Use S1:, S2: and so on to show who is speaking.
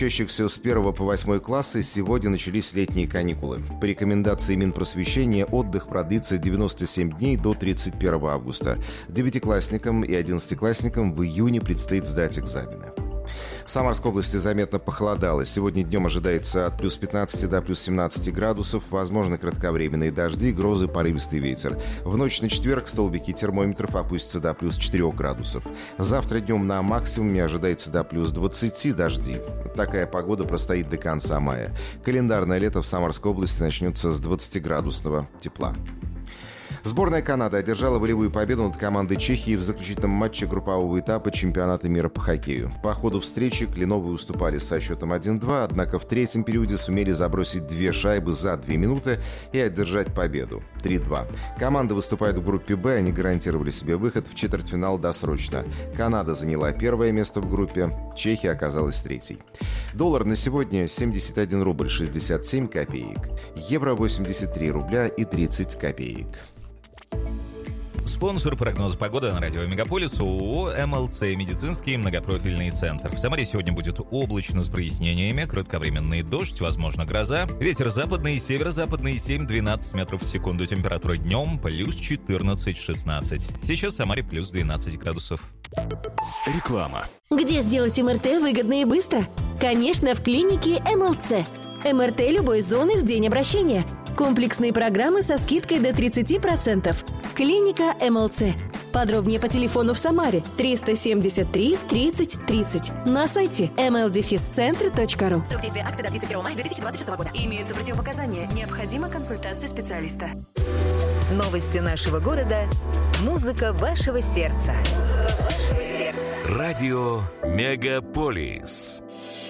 S1: Учащихся с 1 по 8 классы сегодня начались летние каникулы. По рекомендации Минпросвещения отдых продлится 97 дней до 31 августа. Девятиклассникам и одиннадцатиклассникам в июне предстоит сдать экзамены. В Самарской области заметно похолодало. Сегодня днем ожидается от плюс 15 до плюс 17 градусов. Возможны кратковременные дожди, грозы, порывистый ветер. В ночь на четверг столбики термометров опустятся до плюс 4 градусов. Завтра днем на максимуме ожидается до плюс 20 дожди. Такая погода простоит до конца мая. Календарное лето в Самарской области начнется с 20-градусного тепла. Сборная Канады одержала волевую победу над командой Чехии в заключительном матче группового этапа чемпионата мира по хоккею. По ходу встречи кленовые уступали со счетом 1-2, однако в третьем периоде сумели забросить 2 шайбы за 2 минуты и одержать победу 3-2. Команды выступают в группе «Б», они гарантировали себе выход в четвертьфинал досрочно. Канада заняла первое место в группе, Чехия оказалась третьей. Доллар на сегодня 71 рубль 67 копеек, евро 83 рубля и 30 копеек.
S2: Спонсор прогноза погоды на радио Мегаполис ООО «МЛЦ» медицинский многопрофильный центр. В Самаре сегодня будет облачно с прояснениями, кратковременный дождь, возможно гроза. Ветер западный и северо-западный 7-12 метров в секунду. Температура днем плюс 14-16. Сейчас в Самаре плюс 12 градусов.
S3: Реклама.
S4: Где сделать МРТ выгодно и быстро? Конечно, в клинике МЛЦ. МРТ любой зоны в день обращения. Комплексные программы со скидкой до 30%. Клиника МЛЦ. Подробнее по телефону в Самаре 373 30 30. На сайте mldefiscentre.ru.
S5: Срок действия акции до 31 мая 2026 года. Имеются противопоказания. Необходима консультация специалиста.
S6: Новости нашего города. Музыка вашего сердца.
S3: Радио Мегаполис.